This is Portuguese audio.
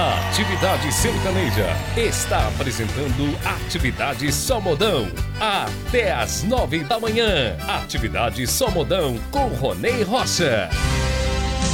A Atividade Sertaneja está apresentando Atividade Só Modão. Até às 9 da manhã. Atividade Só Modão com Ronei Rocha.